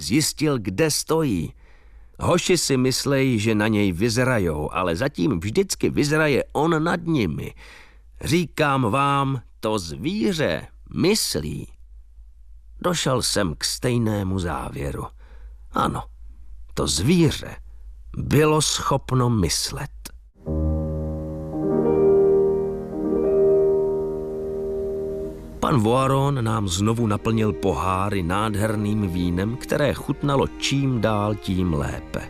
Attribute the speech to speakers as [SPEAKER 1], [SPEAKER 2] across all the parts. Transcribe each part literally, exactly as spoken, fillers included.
[SPEAKER 1] zjistil, kde stojí. Hoši si myslej, že na něj vyzrajou, ale zatím vždycky vyzraje on nad nimi. Říkám vám, to zvíře myslí. Došel jsem k stejnému závěru. Ano, to zvíře bylo schopno myslet. Pan Voiron nám znovu naplnil poháry nádherným vínem, které chutnalo čím dál tím lépe.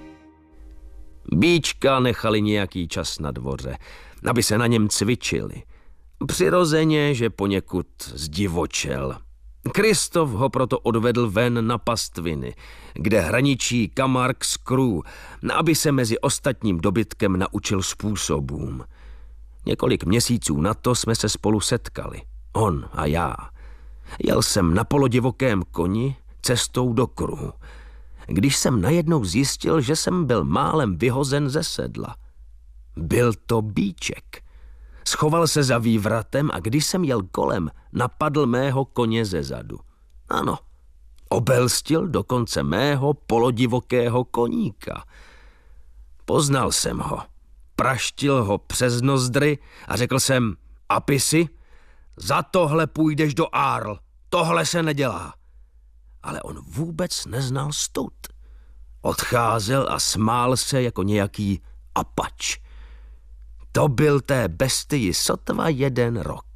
[SPEAKER 1] Bíčka nechali nějaký čas na dvoře, aby se na něm cvičili. Přirozeně, že poněkud zdivočel. Kristof ho proto odvedl ven na pastviny, kde hraničí Camargue s Crewe, aby se mezi ostatním dobytkem naučil způsobům. Několik měsíců na to jsme se spolu setkali, on a já. Jel jsem na polodivokém koni cestou do Crewe, když jsem najednou zjistil, že jsem byl málem vyhozen ze sedla. Byl to Bíček. Schoval se za vývratem a když jsem jel kolem, napadl mého koně ze zadu. Ano, obelstil dokonce mého polodivokého koníka. Poznal jsem ho, praštil ho přes nozdry a řekl jsem, Apisi, za tohle půjdeš do Arles, tohle se nedělá. Ale on vůbec neznal stud. Odcházel a smál se jako nějaký apač. To byl té bestii sotva jeden rok.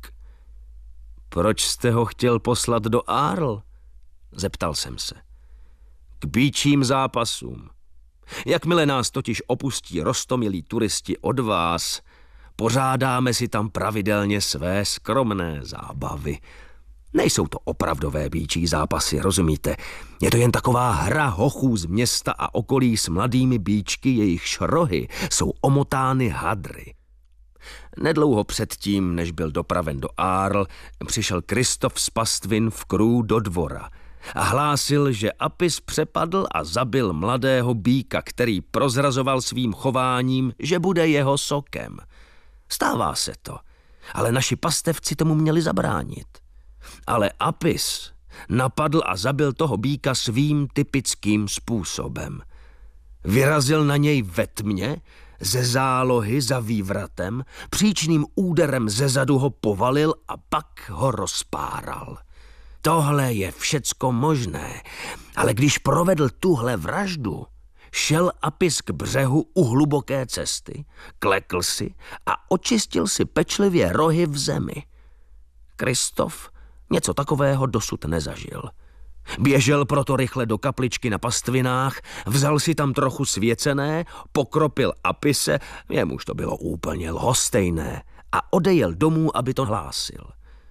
[SPEAKER 1] Proč jste ho chtěl poslat do Arles? Zeptal jsem se. K býčím zápasům. Jakmile nás totiž opustí roztomilí turisti od vás, pořádáme si tam pravidelně své skromné zábavy. Nejsou to opravdové býčí zápasy, rozumíte? Je to jen taková hra hochů z města a okolí s mladými býčky, jejichž rohy jsou omotány hadry. Nedlouho předtím, než byl dopraven do Arles, přišel Kristof z pastvin v Crewe do dvora a hlásil, že Apis přepadl a zabil mladého býka, který prozrazoval svým chováním, že bude jeho sokem. Stává se to, ale naši pastevci tomu měli zabránit. Ale Apis napadl a zabil toho býka svým typickým způsobem. Vyrazil na něj ve tmě, ze zálohy za vývratem, příčným úderem zezadu ho povalil a pak ho rozpáral. Tohle je všecko možné, ale když provedl tuhle vraždu, šel Apis k břehu u hluboké cesty, klekl si a očistil si pečlivě rohy v zemi. Kristof něco takového dosud nezažil. Běžel proto rychle do kapličky na pastvinách, vzal si tam trochu svěcené, pokropil Apise, jemuž to bylo úplně lhostejné, a odejel domů, aby to hlásil.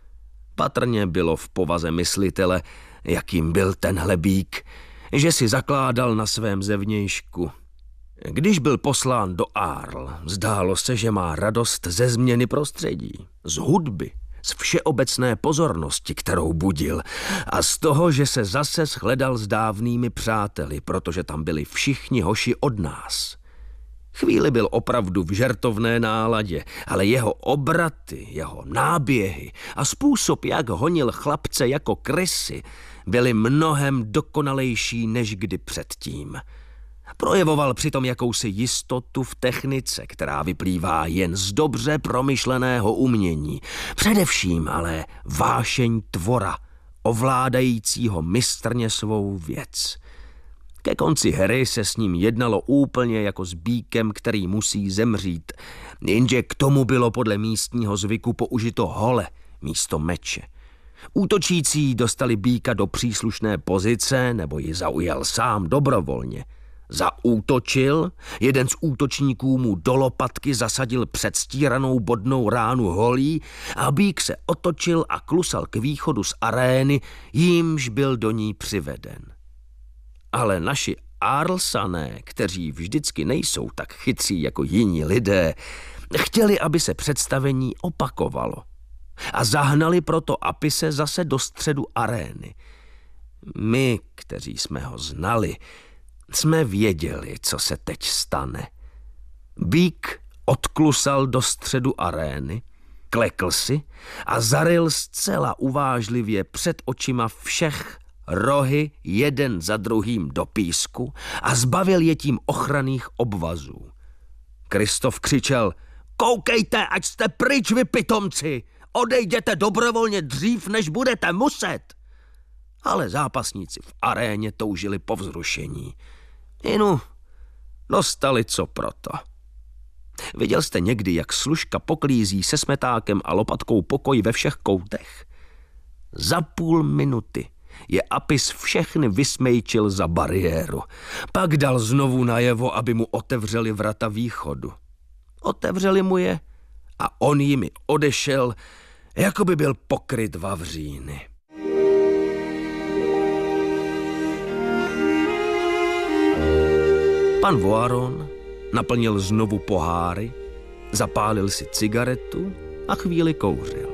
[SPEAKER 1] Patrně bylo v povaze myslitele, jakým byl tenhle býk, že si zakládal na svém zevnějšku. Když byl poslán do Arles, zdálo se, že má radost ze změny prostředí, z hudby, z všeobecné pozornosti, kterou budil, a z toho, že se zase shledal s dávnými přáteli, protože tam byli všichni hoši od nás. Chvíli byl opravdu v žertovné náladě, ale jeho obraty, jeho náběhy a způsob, jak honil chlapce jako krysy, byly mnohem dokonalejší než kdy předtím. Projevoval přitom jakousi jistotu v technice, která vyplývá jen z dobře promyšleného umění. Především ale vášeň tvora, ovládajícího mistrně svou věc. Ke konci hry se s ním jednalo úplně jako s býkem, který musí zemřít, jenže k tomu bylo podle místního zvyku použito hole místo meče. Útočící dostali býka do příslušné pozice nebo ji zaujal sám dobrovolně. Zaútočil, jeden z útočníků mu do lopatky zasadil předstíranou bodnou ránu holí a býk se otočil a klusal k východu z arény, jímž byl do ní přiveden. Ale naši Arlesané, kteří vždycky nejsou tak chytří jako jiní lidé, chtěli, aby se představení opakovalo a zahnali proto Apise zase do středu arény. My, kteří jsme ho znali, jsme věděli, co se teď stane. Býk odklusal do středu arény, klekl si a zaryl zcela uvážlivě před očima všech rohy jeden za druhým do písku a zbavil je tím ochranných obvazů. Kristof křičel: koukejte, ať jste pryč, vy pitomci! Odejděte dobrovolně dřív, než budete muset! Ale zápasníci v aréně toužili po vzrušení. Inu, dostali co proto. Viděl jste někdy, jak služka poklízí se smetákem a lopatkou pokoj ve všech koutech? Za půl minuty je Apis všechny vysmejčil za bariéru. Pak dal znovu najevo, aby mu otevřeli vrata východu. Otevřeli mu je a on jimi odešel, jako by byl pokryt vavříny. Pan Voiron naplnil znovu poháry, zapálil si cigaretu a chvíli kouřil.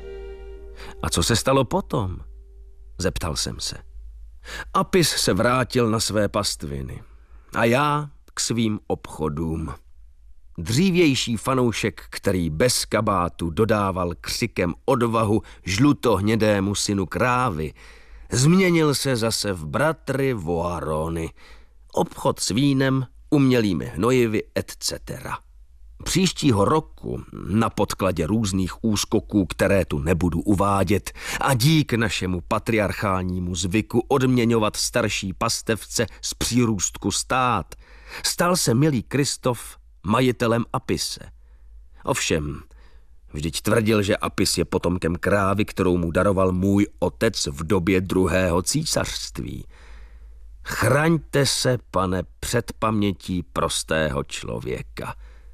[SPEAKER 1] A co se stalo potom? Zeptal jsem se. Apis se vrátil na své pastviny a já k svým obchodům. Dřívější fanoušek, který bez kabátu dodával křikem odvahu žlutohnědému synu krávy, změnil se zase v bratry Voirony. Obchod s vínem, umělými hnojivy et cetera. Příštího roku na podkladě různých úskoků, které tu nebudu uvádět, a dík našemu patriarchálnímu zvyku odměňovat starší pastevce z přírůstku stát, stal se milý Kristof majitelem Apise. Ovšem, vždyť tvrdil, že Apis je potomkem krávy, kterou mu daroval můj otec v době druhého císařství. Chraňte se, pane, před pamětí prostého člověka.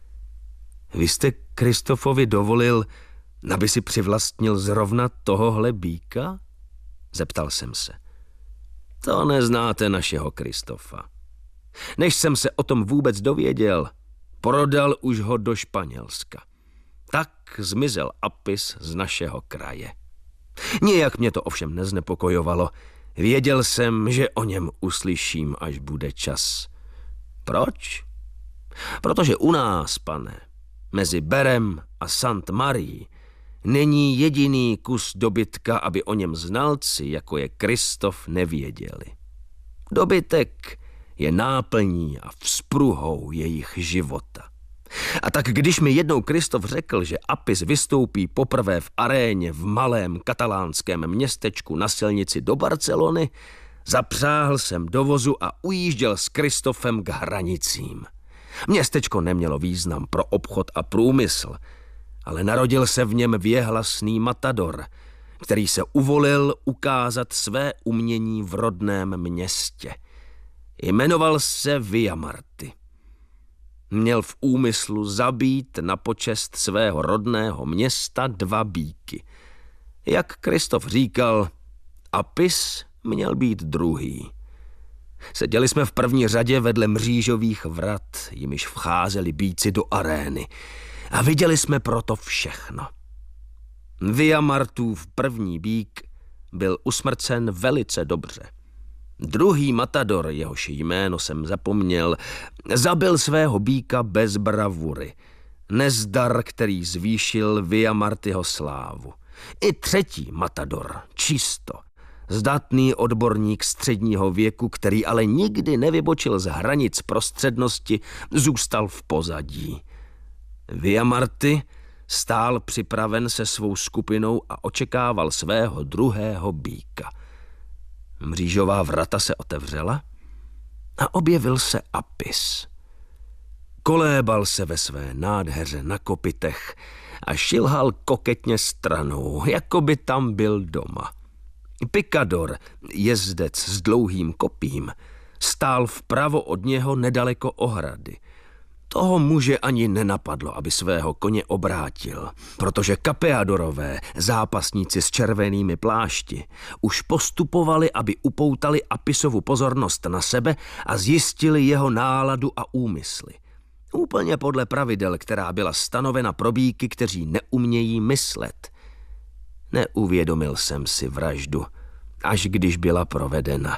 [SPEAKER 1] Vy jste Kristofovi dovolil, aby si přivlastnil zrovna tohohle býka? Zeptal jsem se. To neznáte našeho Kristofa. Než jsem se o tom vůbec dověděl, prodal už ho do Španělska. Tak zmizel Apis z našeho kraje. Nijak mě to ovšem neznepokojovalo. Věděl jsem, že o něm uslyším, až bude čas. Proč? Protože u nás, pane, mezi Berem a Sant Marí není jediný kus dobytka, aby o něm znalci, jako je Kristof, nevěděli. Dobytek je náplní a vzpruhou jejich života. A tak když mi jednou Kristof řekl, že Apis vystoupí poprvé v aréně v malém katalánském městečku na silnici do Barcelony, zapřáhl jsem do vozu a ujížděl s Kristofem k hranicím. Městečko nemělo význam pro obchod a průmysl, ale narodil se v něm věhlasný matador, který se uvolil ukázat své umění v rodném městě. Jmenoval se Villamarty. Měl v úmyslu zabít na počest svého rodného města dva býky. Jak Kristof říkal, Apis měl být druhý. Seděli jsme v první řadě vedle mřížových vrat, jimiž vcházeli býci do arény, a viděli jsme proto všechno. Villamartův první býk byl usmrcen velice dobře. Druhý matador, jehož jméno jsem zapomněl, zabil svého býka bez bravury. Nezdar, který zvýšil Villamartyho slávu. I třetí matador, čisto. Zdatný odborník středního věku, který ale nikdy nevybočil z hranic prostřednosti, zůstal v pozadí. Villamarty stál připraven se svou skupinou a očekával svého druhého býka. Mřížová vrata se otevřela a objevil se Apis. Kolébal se ve své nádheře na kopytech a šilhal koketně stranou, jako by tam byl doma. Picador, jezdec s dlouhým kopím, stál vpravo od něho nedaleko ohrady. Toho muže ani nenapadlo, aby svého koně obrátil, protože kapeadorové, zápasníci s červenými plášti, už postupovali, aby upoutali Apisovu pozornost na sebe a zjistili jeho náladu a úmysly. Úplně podle pravidel, která byla stanovena pro býky, kteří neumějí myslet. Neuvědomil jsem si vraždu, až když byla provedena.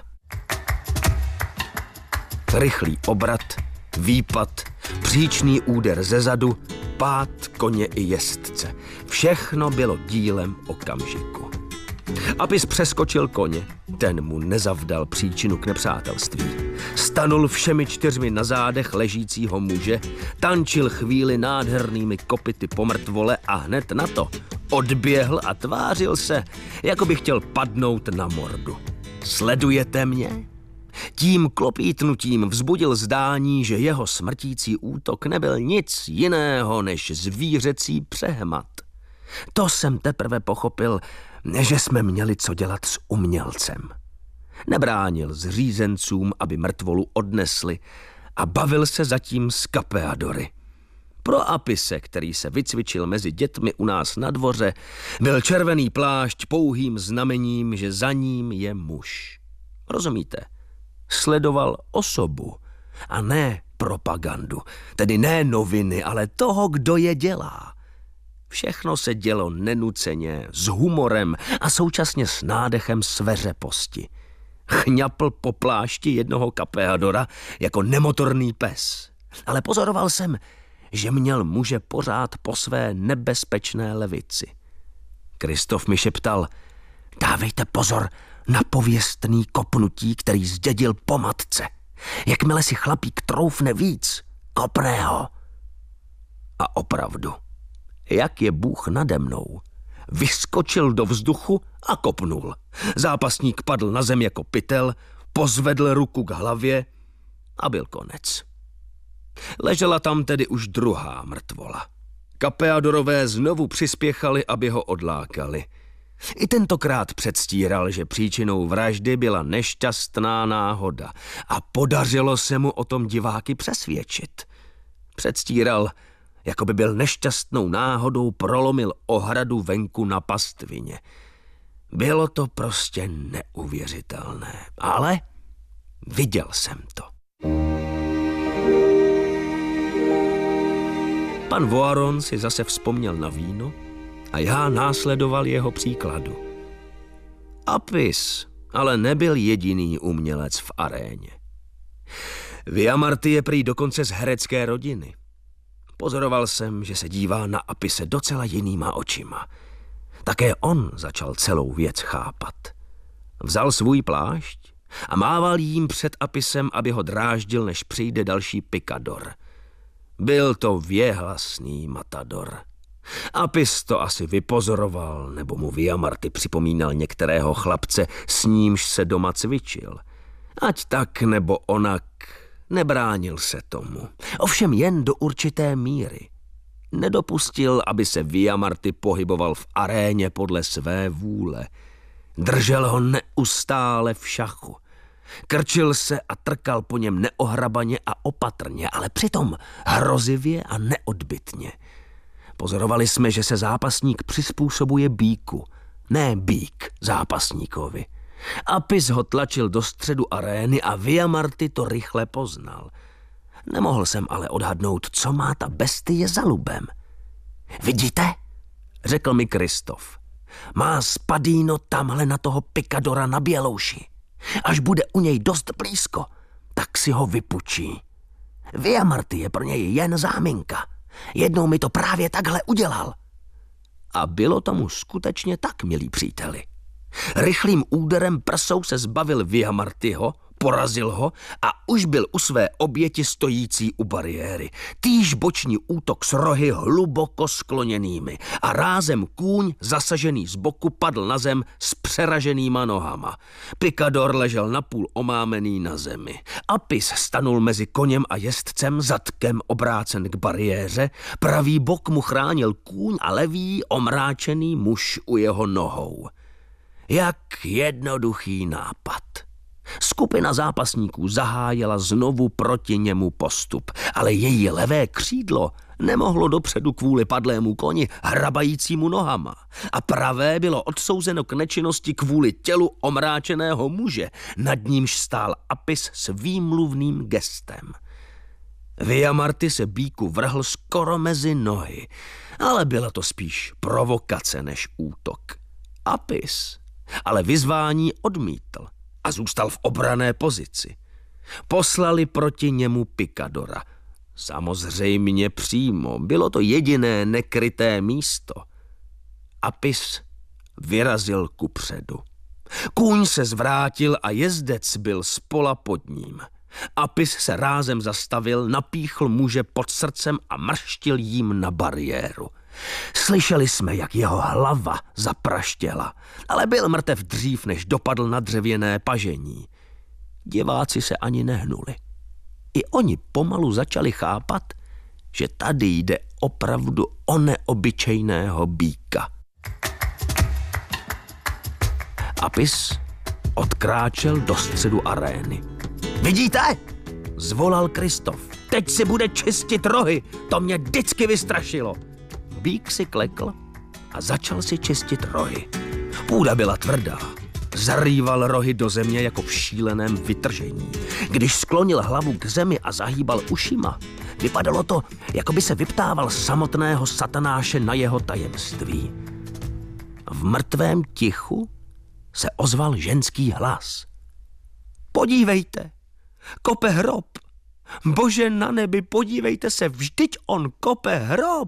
[SPEAKER 1] Rychlý obrat, výpad, příčný úder zezadu, pád koně i jezdce. Všechno bylo dílem okamžiku. Apis přeskočil koně, ten mu nezavdal příčinu k nepřátelství. Stanul všemi čtyřmi na zádech ležícího muže, tančil chvíli nádhernými kopyty po mrtvole a hned na to odběhl a tvářil se, jako by chtěl padnout na mordu. Sledujete mě? Tím klopítnutím vzbudil zdání, že jeho smrtící útok nebyl nic jiného než zvířecí přehmat. To jsem teprve pochopil, že jsme měli co dělat s umělcem. Nebránil zřízencům, aby mrtvolu odnesli, a bavil se zatím s Kapeadory. Pro Apise, který se vycvičil mezi dětmi u nás na dvoře, byl červený plášť pouhým znamením, že za ním je muž. Rozumíte? Sledoval osobu a ne propagandu, tedy ne noviny, ale toho, kdo je dělá. Všechno se dělo nenuceně, s humorem a současně s nádechem sveřeposti. Chňapl po plášti jednoho Kapeadora jako nemotorný pes. Ale pozoroval jsem, že měl muže pořád po své nebezpečné levici. Kristof mi šeptal, dávejte pozor na pověstný kopnutí, který zdědil po matce. Jakmile si chlapík troufne víc, kopne ho. A opravdu, jak je Bůh nade mnou, vyskočil do vzduchu a kopnul. Zápasník padl na zem jako pytel, pozvedl ruku k hlavě a byl konec. Ležela tam tedy už druhá mrtvola. Kapeadorové znovu přispěchali, aby ho odlákali. I tentokrát předstíral, že příčinou vraždy byla nešťastná náhoda a podařilo se mu o tom diváky přesvědčit. Předstíral, jako by byl nešťastnou náhodou prolomil ohradu venku na pastvině. Bylo to prostě neuvěřitelné, ale viděl jsem to. Pan Voaron si zase vzpomněl na víno a já následoval jeho příkladu. Apis ale nebyl jediný umělec v aréně. Viamarty je prý dokonce z herecké rodiny. Pozoroval jsem, že se dívá na Apise docela jinýma očima. Také on začal celou věc chápat. Vzal svůj plášť a mával jím před Apisem, aby ho dráždil, než přijde další pikador. Byl to věhlasný matador. Apis to asi vypozoroval, nebo mu Viamarty připomínal některého chlapce, s nímž se doma cvičil. Ať tak nebo onak, nebránil se tomu. Ovšem jen do určité míry. Nedopustil, aby se Viamarty pohyboval v aréně podle své vůle. Držel ho neustále v šachu. Krčil se a trkal po něm neohrabaně a opatrně, ale přitom hrozivě a neodbytně. Pozorovali jsme, že se zápasník přizpůsobuje býku, ne býk zápasníkovi. Apis ho tlačil do středu arény a Viamarty to rychle poznal. Nemohl jsem ale odhadnout, co má ta bestie za lubem. Vidíte? Řekl mi Kristof. Má spadíno tamhle na toho pikadora na bělouši. Až bude u něj dost blízko, tak si ho vypučí. Viamarty je pro něj jen záminka. Jednou mi to právě takhle udělal. A bylo tomu skutečně tak, milí příteli. Rychlým úderem prsou se zbavil Viamartyho, porazil ho a už byl u své oběti stojící u bariéry. Týž boční útok s rohy hluboko skloněnými a rázem kůň zasažený z boku padl na zem s přeraženýma nohama. Pikador ležel napůl omámený na zemi. Apis stanul mezi koněm a jezdcem, zadkem obrácen k bariéře, pravý bok mu chránil kůň a levý omráčený muž u jeho nohou. Jak jednoduchý nápad. Skupina zápasníků zahájila znovu proti němu postup, ale její levé křídlo nemohlo dopředu kvůli padlému koni hrabajícímu nohama a pravé bylo odsouzeno k nečinnosti kvůli tělu omráčeného muže, nad nímž stál Apis s výmluvným gestem. Viamarty se býku vrhl skoro mezi nohy, ale byla to spíš provokace než útok. Apis ale vyzvání odmítl a zůstal v obranné pozici. Poslali proti němu pikadora. Samozřejmě přímo, bylo to jediné nekryté místo. Apis vyrazil kupředu. Kůň se zvrátil a jezdec byl spola pod ním. Apis se rázem zastavil, napíchl muže pod srdcem a mrštil jím na bariéru. Slyšeli jsme, jak jeho hlava zapraštěla, ale byl mrtev dřív, než dopadl na dřevěné pažení. Diváci se ani nehnuli. I oni pomalu začali chápat, že tady jde opravdu o neobyčejného býka. Apis odkráčel do středu arény. Vidíte? Zvolal Kristof. Teď si bude čistit rohy. To mě vždycky vystrašilo. Býk si klekl a začal si čistit rohy. Půda byla tvrdá. Zarýval rohy do země jako v šíleném vytržení. Když sklonil hlavu k zemi a zahýbal ušima, vypadalo to, jako by se vyptával samotného satanáše na jeho tajemství. V mrtvém tichu se ozval ženský hlas. Podívejte, kope hrob. Bože na nebi, podívejte se, vždyť on kope hrob.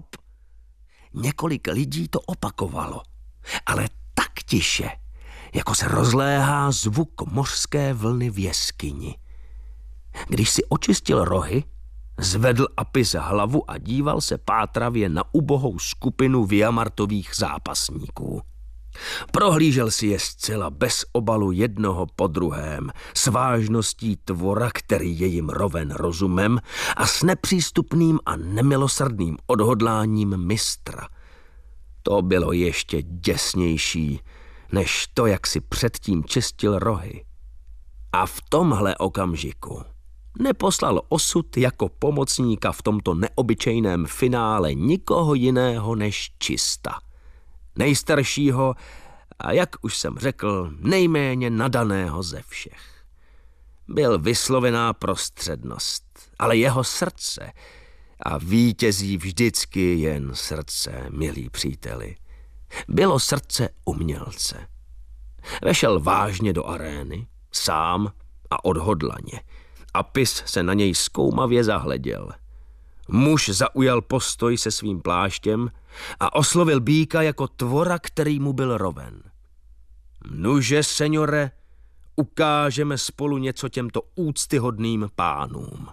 [SPEAKER 1] Několik lidí to opakovalo, ale tak tiše, jako se rozléhá zvuk mořské vlny v jeskyni. Když si očistil rohy, zvedl Apis hlavu a díval se pátravě na ubohou skupinu Viamartových zápasníků. Prohlížel si je zcela bez obalu jednoho po druhém, s vážností tvora, který je jim roven rozumem a s nepřístupným a nemilosrdným odhodláním mistra. To bylo ještě děsnější, než to, jak si předtím čistil rohy. A v tomhle okamžiku neposlal osud jako pomocníka v tomto neobyčejném finále nikoho jiného než Čista. Nejstaršího a, jak už jsem řekl, nejméně nadaného ze všech. Byl vyslovená prostřednost, ale jeho srdce, a vítězí vždycky jen srdce, milí příteli, bylo srdce umělce. Vešel vážně do arény, sám a odhodlaně. Apis se na něj zkoumavě zahleděl. Muž zaujal postoj se svým pláštěm a oslovil býka jako tvora, který mu byl roven. Nuže, seňore, ukážeme spolu něco těmto úctyhodným pánům.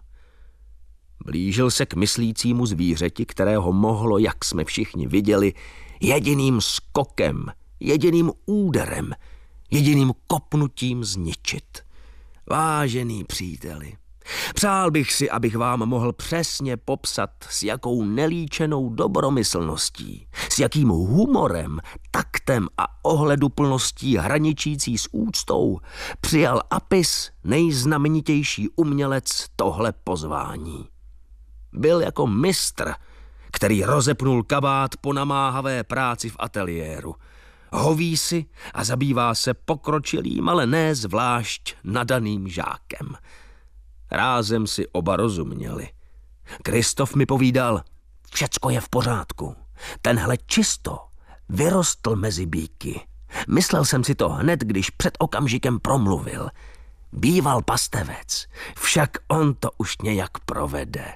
[SPEAKER 1] Blížil se k myslícímu zvířeti, kterého mohlo, jak jsme všichni viděli, jediným skokem, jediným úderem, jediným kopnutím zničit. Vážený příteli, přál bych si, abych vám mohl přesně popsat, s jakou nelíčenou dobromyslností, s jakým humorem, taktem a ohleduplností hraničící s úctou přijal Apis, nejznamenitější umělec, tohle pozvání. Byl jako mistr, který rozepnul kabát po namáhavé práci v ateliéru. Hoví si a zabývá se pokročilým, ale ne zvlášť nadaným žákem. Rázem si oba rozuměli. Kristof mi povídal, všecko je v pořádku. Tenhle Čisto vyrostl mezi býky. Myslel jsem si to hned, když před okamžikem promluvil. Býval pastevec, však on to už nějak provede.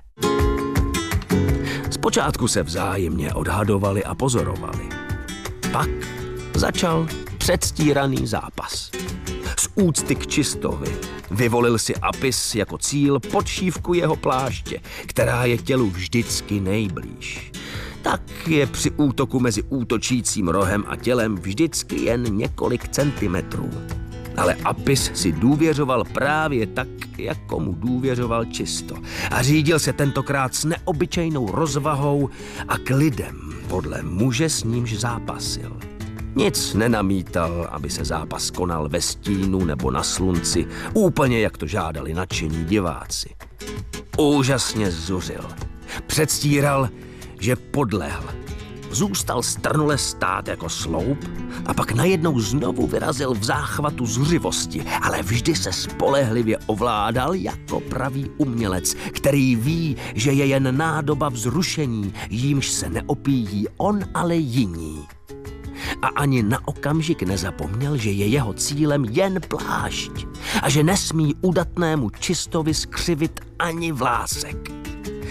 [SPEAKER 1] Zpočátku se vzájemně odhadovali a pozorovali. Pak začal předstíraný zápas. Z úcty k Čistovi vyvolil si Apis jako cíl podšívku jeho pláště, která je tělu vždycky nejblíž. Tak je při útoku mezi útočícím rohem a tělem vždycky jen několik centimetrů. Ale Apis si důvěřoval právě tak, jako mu důvěřoval Čisto. A řídil se tentokrát s neobyčejnou rozvahou a klidem podle muže, s nímž zápasil. Nic nenamítal, aby se zápas konal ve stínu nebo na slunci, úplně jak to žádali nadšení diváci. Úžasně zuřil. Předstíral, že podlehl. Zůstal strnule stát jako sloup a pak najednou znovu vyrazil v záchvatu zuřivosti, ale vždy se spolehlivě ovládal jako pravý umělec, který ví, že je jen nádoba vzrušení, jímž se neopíjí on, ale jiní. A ani na okamžik nezapomněl, že je jeho cílem jen plášť a že nesmí udatnému Čistovi skřivit ani vlásek.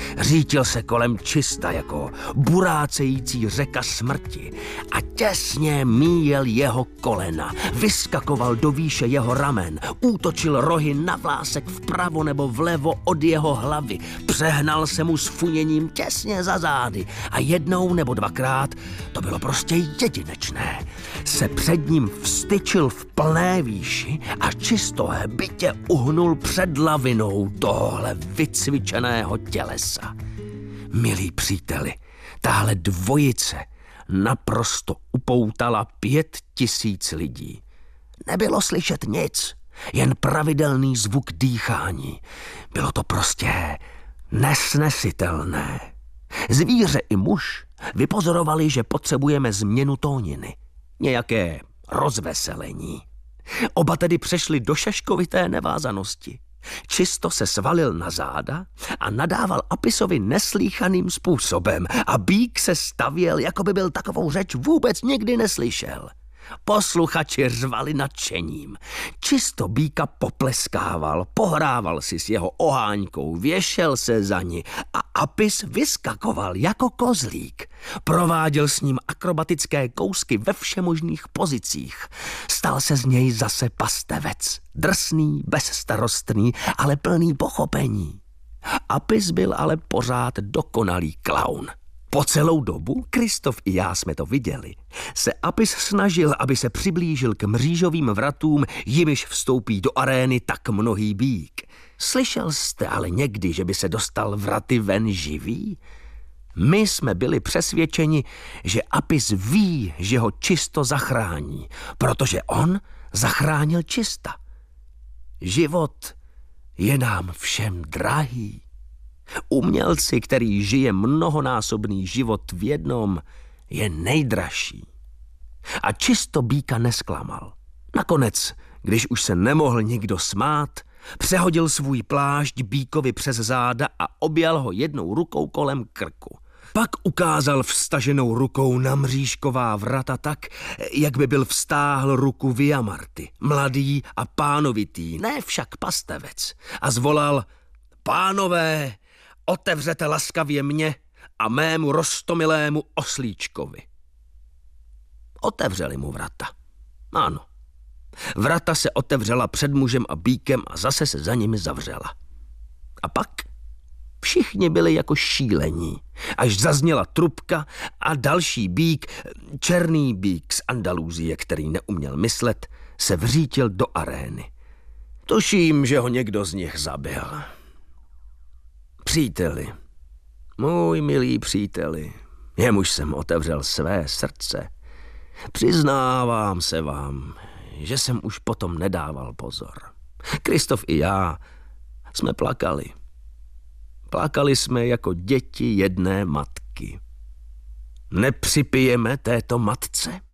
[SPEAKER 1] Řítil se kolem čista jako burácející řeka smrti a těsně míjel jeho kolena, vyskakoval do výše jeho ramen, útočil rohy na vlásek vpravo nebo vlevo od jeho hlavy, přehnal se mu s funěním těsně za zády a jednou nebo dvakrát, to bylo prostě jedinečné, se před ním vstyčil v plné výši a čisto hbitě uhnul před lavinou tohle vycvičeného tělesa. Milí příteli, tahle dvojice naprosto upoutala pět tisíc lidí. Nebylo slyšet nic, jen pravidelný zvuk dýchání. Bylo to prostě nesnesitelné. Zvíře i muž vypozorovali, že potřebujeme změnu tóniny, nějaké rozveselení. Oba tedy přešli do šaškovité nevázanosti. Čisto se svalil na záda a nadával Apisovi neslýchaným způsobem a býk se stavěl, jako by byl takovou řeč vůbec nikdy neslyšel. Posluchači řvali nadšením. Čisto býka popleskával, pohrával si s jeho oháňkou, věšel se za ní a Apis vyskakoval jako kozlík. Prováděl s ním akrobatické kousky ve všemožných pozicích. Stal se z něj zase pastevec, drsný, bezstarostný, ale plný pochopení. Apis byl ale pořád dokonalý klaun. Po celou dobu, Kristof i já jsme to viděli, se Apis snažil, aby se přiblížil k mřížovým vratům, jimiž vstoupí do arény tak mnohý býk. Slyšel jste ale někdy, že by se dostal vraty ven živý? My jsme byli přesvědčeni, že Apis ví, že ho čisto zachrání, protože on zachránil čista. Život je nám všem drahý. Umělci, který žije mnohonásobný život v jednom, je nejdražší. A čisto býka nesklamal. Nakonec, když už se nemohl nikdo smát, přehodil svůj plášť býkovi přes záda a objal ho jednou rukou kolem krku. Pak ukázal vstaženou rukou na mřížková vrata tak, jak by byl vztáhl ruku Viamarty, mladý a pánovitý, ne však pastevec, a zvolal: Pánové, otevřete laskavě mě a mému roztomilému oslíčkovi. Otevřeli mu vrata. Ano. Vrata se otevřela před mužem a býkem a zase se za nimi zavřela. A pak všichni byli jako šílení, až zazněla trubka a další býk, černý býk z Andaluzie, který neuměl myslet, se vřítil do arény. Tuším, že ho někdo z nich zabil. Příteli, můj milý příteli, jemuž jsem otevřel své srdce, přiznávám se vám, že jsem už potom nedával pozor. Kristof i já jsme plakali. Plakali jsme jako děti jedné matky. Nepřipijeme této matce?